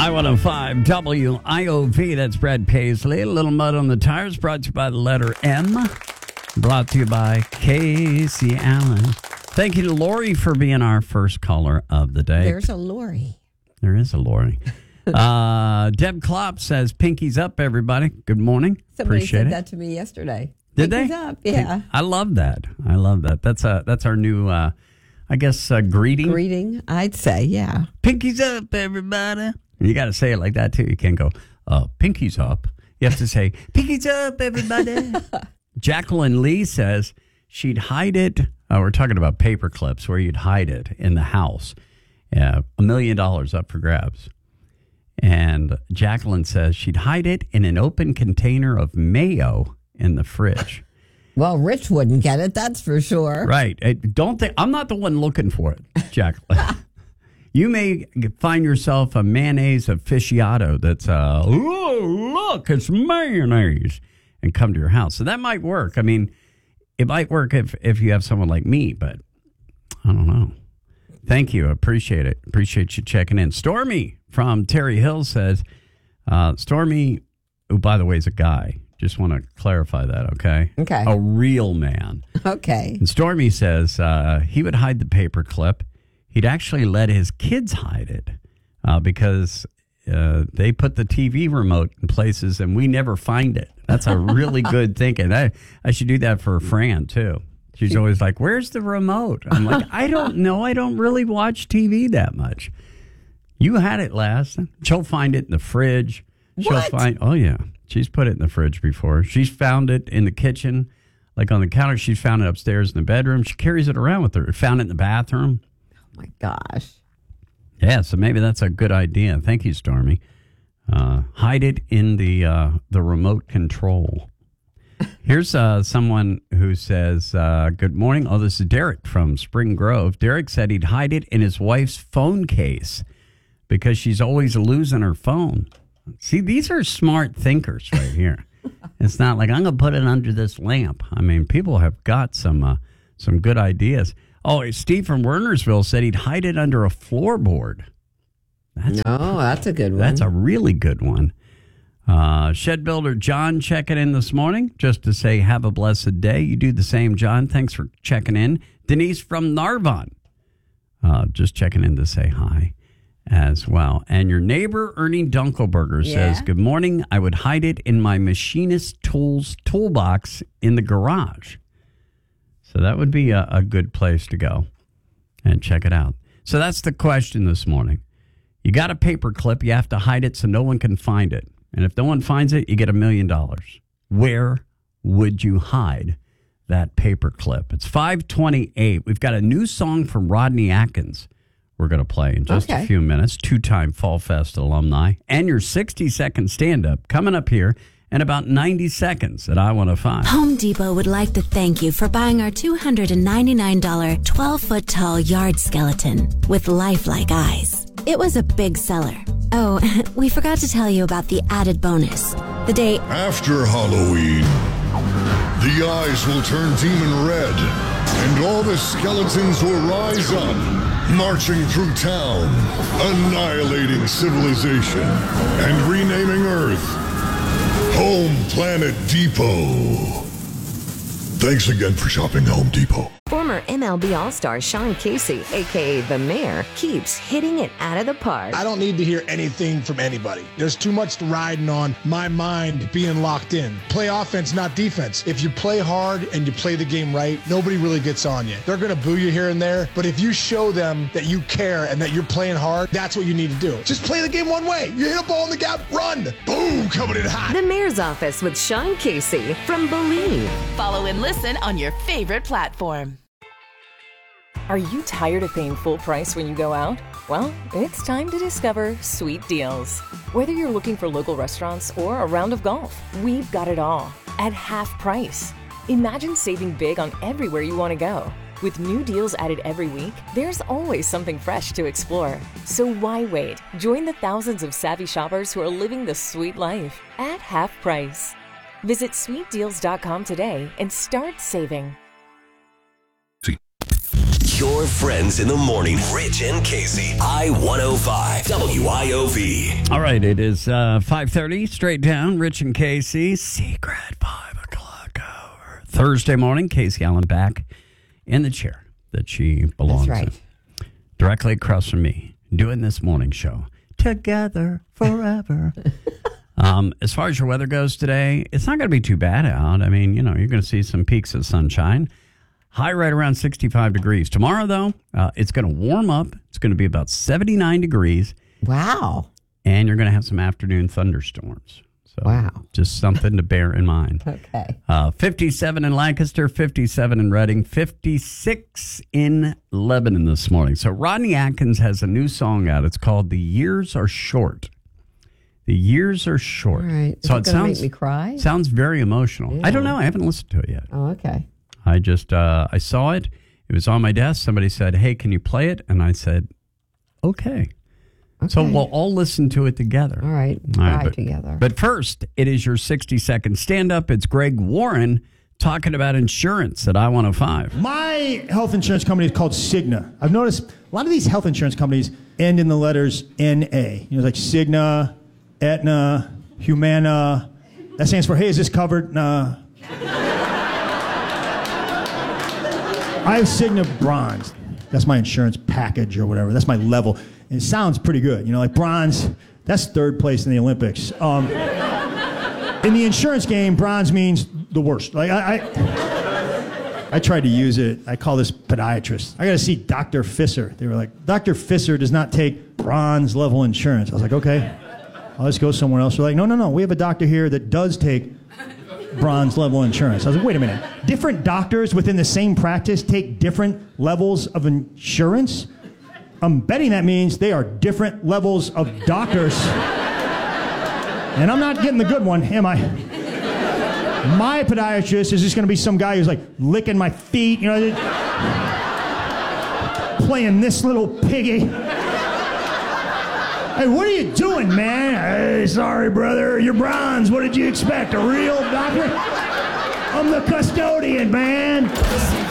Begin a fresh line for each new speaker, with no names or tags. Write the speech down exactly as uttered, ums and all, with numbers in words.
I one oh five W I O V, that's Brad Paisley. A little mud on the tires, brought to you by the letter M. Brought to you by Casey Allen. Thank you to Lori for being our first caller of the day.
There's a Lori.
There is a Lori. uh, Deb Klopp says, pinkies up, everybody. Good morning.
Somebody
Appreciate
said
it.
that to me yesterday.
Did
pinkies
they?
Up, yeah.
I love that. I love that. That's a, that's our new, uh, I guess, uh, greeting.
Greeting, I'd say, yeah.
Pinkies up, everybody. You got to say it like that, too. You can't go, uh, pinkies up. You have to say, pinkies up, everybody. Jacqueline Lee says she'd hide it. Oh, we're talking about paper clips where you'd hide it in the house. Yeah, a million dollars up for grabs. And Jacqueline says she'd hide it in an open container of mayo in the fridge.
Well, Rich wouldn't get it, that's for sure.
Right. I don't think I'm not the one looking for it, Jacqueline. You may find yourself a mayonnaise aficionado that's, uh, oh, look, it's mayonnaise, and come to your house. So that might work. I mean, it might work if, if you have someone like me, but I don't know. Thank you. Appreciate it. Appreciate you checking in. Stormy from Terry Hill says, uh, Stormy, who, by the way, is a guy. Just want to clarify that, okay?
Okay.
A real man.
Okay.
And Stormy says uh, he would hide the paper clip. He'd actually let his kids hide it uh, because uh, they put the T V remote in places and we never find it. That's a really good thinking. I, I should do that for Fran, too. She's always like, where's the remote? I'm like, I don't know. I don't really watch T V that much. You had it last. She'll find it in the fridge. She'll
What?
find, oh, yeah. She's put it in the fridge before. She's found it in the kitchen, like on the counter. She's found it upstairs in the bedroom. She carries it around with her. Found it in the bathroom.
Oh, my gosh.
Yeah, so maybe that's a good idea. Thank you, Stormy. Uh, hide it in the uh, the remote control. Here's uh, someone who says, uh, good morning. Oh, this is Derek from Spring Grove. Derek said he'd hide it in his wife's phone case because she's always losing her phone. See, these are smart thinkers right here. It's not like, I'm going to put it under this lamp. I mean, people have got some uh, some good ideas. Oh, Steve from Wernersville said he'd hide it under a floorboard. That's,
no, that's a good one.
That's a really good one. Uh, Shed Builder John checking in this morning just to say have a blessed day. You do the same, John. Thanks for checking in. Denise from Narvon uh, just checking in to say hi as well. And your neighbor, Ernie Dunkelberger,
Yeah?
says, good morning. I would hide it in my machinist tools toolbox in the garage. So that would be a, a good place to go and check it out. So that's the question this morning. You got a paper clip. You have to hide it so no one can find it. And if no one finds it, you get a million dollars. Where would you hide that paper clip? It's five twenty-eight. We've got a new song from Rodney Atkins we're going to play in just
Okay.
a few minutes. Two-time Fall Fest alumni. And your sixty-second stand-up coming up here in about ninety seconds at I one oh five.
Home Depot would like to thank you for buying our two hundred ninety-nine dollars twelve-foot tall yard skeleton with lifelike eyes. It was a big seller. Oh, we forgot to tell you about the added bonus. The day
After Halloween, the eyes will turn demon red, and all the skeletons will rise up, marching through town, annihilating civilization, and renaming Earth Home Planet Depot. Thanks again for shopping Home Depot.
Former M L B All-Star Sean Casey, a k a. The Mayor, keeps hitting it out of the park.
I don't need to hear anything from anybody. There's too much riding on my mind being locked in. Play offense, not defense. If you play hard and you play the game right, nobody really gets on you. They're going to boo you here and there, but if you show them that you care and that you're playing hard, that's what you need to do. Just play the game one way. You hit a ball in the gap, run. Boom, coming in hot.
The Mayor's Office with Sean Casey from Believe.
Follow and listen on your favorite platform.
Are you tired of paying full price when you go out? Well, it's time to discover Sweet Deals. Whether you're looking for local restaurants or a round of golf, we've got it all at half price. Imagine saving big on everywhere you want to go. With new deals added every week, there's always something fresh to explore. So why wait? Join the thousands of savvy shoppers who are living the sweet life at half price. Visit sweet deals dot com today and start saving.
Your friends in the morning, Rich and Casey. I one oh five W I O V.
All right, it is uh, five thirty, straight down. Rich and Casey, secret five o'clock hour. Thursday morning, Casey Allen back in the chair that she belongs
That's right.
in. Directly across from me, doing this morning show. Together forever. um, as far as your weather goes today, it's not going to be too bad out. I mean, you know, you're going to see some peaks of sunshine. High right around sixty-five degrees. Tomorrow, though, uh, it's going to warm up. It's going to be about seventy-nine degrees.
Wow.
And you're going to have some afternoon thunderstorms. So
Wow.
just something to bear in mind.
Okay.
Uh, fifty-seven in Lancaster, fifty-seven in Reading, fifty-six in Lebanon this morning. So Rodney Atkins has a new song out. It's called The Years Are Short. The Years Are Short.
All right. Is
so
it
it
gonna
sounds,
make me cry?
Sounds very emotional.
Yeah.
I don't know. I haven't listened to it yet.
Oh, okay.
I just, uh, I saw it. It was on my desk. Somebody said, hey, can you play it? And I said, okay.
okay.
So we'll all listen to it together.
All right.
All
Cry
right, but,
together.
But first, it is your sixty-second stand-up. It's Greg Warren talking about insurance at I one oh five.
My health insurance company is called Cigna. I've noticed a lot of these health insurance companies end in the letters N A. You know, like Cigna, Aetna, Humana. That stands for, hey, is this covered? Nah. I have Cigna Bronze. That's my insurance package or whatever. That's my level. And it sounds pretty good. You know, like bronze, that's third place in the Olympics. Um, in the insurance game, bronze means the worst. Like I, I, I tried to use it. I call this podiatrist. I got to see Doctor Fisser. They were like, Doctor Fisser does not take bronze level insurance. I was like, okay, I'll just go somewhere else. They're like, no, no, no. We have a doctor here that does take bronze level insurance. I was like, wait a minute. Different doctors within the same practice take different levels of insurance? I'm betting that means they are different levels of doctors. And I'm not getting the good one, am I? My podiatrist is just going to be some guy who's like licking my feet, you know, playing this little piggy. Hey, what are you doing, man? Hey, sorry, brother. You're bronze. What did you expect? A real doctor? I'm the custodian, man.